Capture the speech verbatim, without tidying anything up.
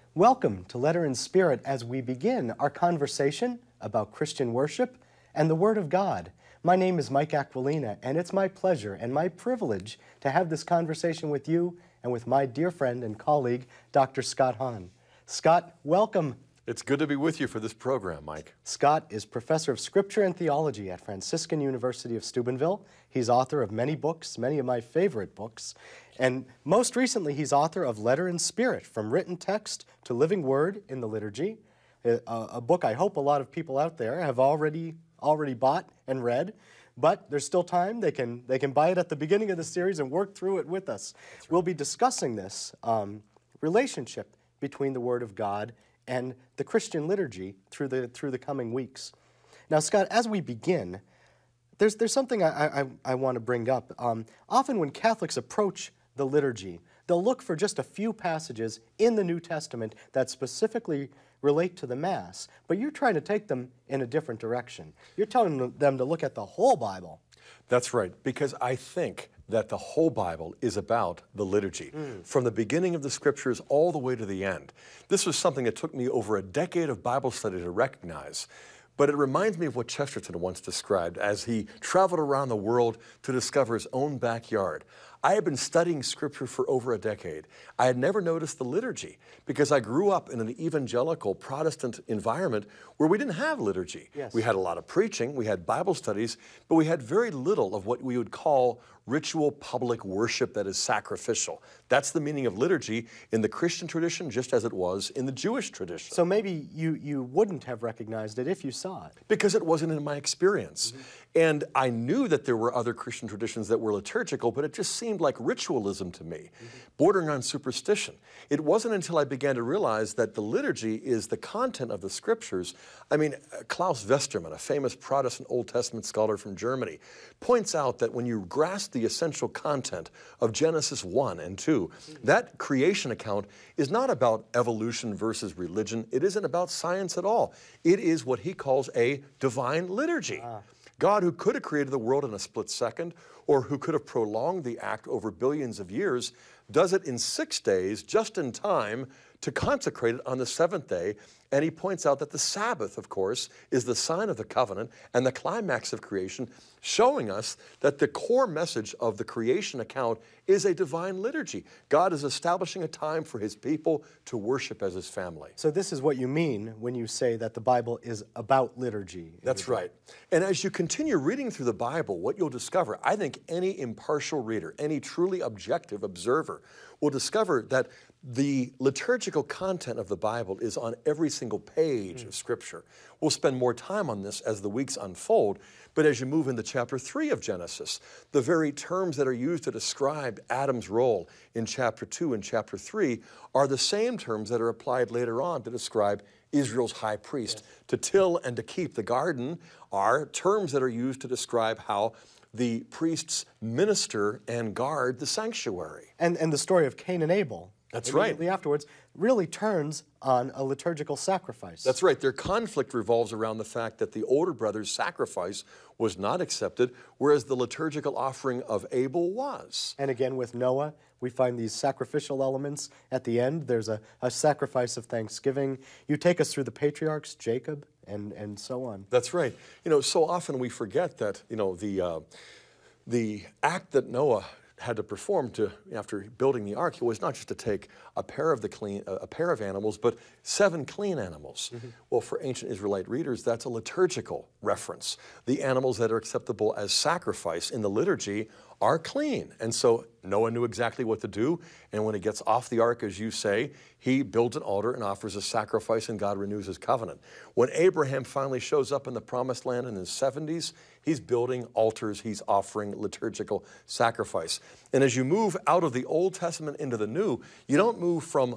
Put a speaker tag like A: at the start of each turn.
A: Welcome to Letter and Spirit as we begin our conversation about Christian worship and the Word of God. My name is Mike Aquilina, and it's my pleasure and my privilege to have this conversation with you and with my dear friend and colleague, Doctor Scott Hahn. Scott, welcome.
B: It's good to be with you for this program, Mike.
A: Scott is professor of Scripture and Theology at Franciscan University of Steubenville. He's author of many books, many of my favorite books. And most recently, he's author of Letter and Spirit, From Written Text to Living Word in the Liturgy, a, a book I hope a lot of people out there have already already bought and read. But there's still time. They can, they can buy it at the beginning of the series and work through it with us. Right. We'll be discussing this um, relationship between the Word of God and the Christian liturgy through the through the coming weeks. Now, Scott, as we begin, there's there's something I I, I want to bring up. Um, often, when Catholics approach the liturgy, they'll look for just a few passages in the New Testament that specifically relate to the Mass, but you're trying to take them in a different direction. You're telling them to look at the whole Bible.
B: That's right, because I think that the whole Bible is about the liturgy, mm. from the beginning of the Scriptures all the way to the end. This was something that took me over a decade of Bible study to recognize, but it reminds me of what Chesterton once described as he traveled around the world to discover his own backyard. I had been studying Scripture for over a decade. I had never noticed the liturgy because I grew up in an evangelical Protestant environment where we didn't have liturgy.
A: Yes.
B: We had a lot of preaching, we had Bible studies, but we had very little of what we would call ritual public worship that is sacrificial. That's the meaning of liturgy in the Christian tradition, just as it was in the Jewish tradition.
A: So maybe you, you wouldn't have recognized it if you saw it.
B: Because it wasn't in my experience. Mm-hmm. And I knew that there were other Christian traditions that were liturgical, but it just seemed like ritualism to me, mm-hmm. bordering on superstition. It wasn't until I began to realize that the liturgy is the content of the Scriptures. I mean, Klaus Westermann, a famous Protestant Old Testament scholar from Germany, points out that when you grasp the essential content of Genesis one and two, mm-hmm. that creation account is not about evolution versus religion. It isn't about science at all. It is what he calls a divine liturgy. Ah. God, who could have created the world in a split second, or who could have prolonged the act over billions of years, does it in six days, just in time to consecrate it on the seventh day. And he points out that the Sabbath, of course, is the sign of the covenant and the climax of creation, showing us that the core message of the creation account is a divine liturgy. God is establishing a time for his people to worship as his family.
A: So this is what you mean when you say that the Bible is about liturgy.
B: That's right. And as you continue reading through the Bible, what you'll discover, I think any impartial reader, any truly objective observer, will discover that the liturgical content of the Bible is on every single page mm. of Scripture. We'll spend more time on this as the weeks unfold, but as you move into chapter three of Genesis, the very terms that are used to describe Adam's role in chapter two and chapter three are the same terms that are applied later on to describe Israel's high priest. Yes. To till and to keep the garden are terms that are used to describe how the priests minister and guard the sanctuary.
A: And, and the story of Cain and Abel.
B: That's right.
A: Immediately afterwards, really turns on a liturgical sacrifice.
B: That's right. Their conflict revolves around the fact that the older brother's sacrifice was not accepted, whereas the liturgical offering of Abel was.
A: And again, with Noah, we find these sacrificial elements. At the end, there's a, a sacrifice of thanksgiving. You take us through the patriarchs, Jacob, and, and so on.
B: That's right. You know, so often we forget that, you know, the, uh, the act that Noah had to perform to after building the ark was not just to take a pair of the clean a pair of animals, but seven clean animals. Mm-hmm. Well, for ancient Israelite readers, that's a liturgical reference. The animals that are acceptable as sacrifice in the liturgy are clean. And so Noah knew exactly what to do. And when he gets off the ark, as you say, he builds an altar and offers a sacrifice, and God renews his covenant. When Abraham finally shows up in the promised land in his seventies, he's building altars, he's offering liturgical sacrifice. And as you move out of the Old Testament into the New, you don't move from